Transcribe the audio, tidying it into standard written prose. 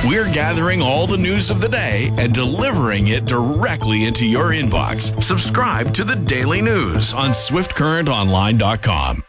We're gathering all the news of the day and delivering it directly into your inbox. Subscribe to the Daily News on SwiftCurrentOnline.com.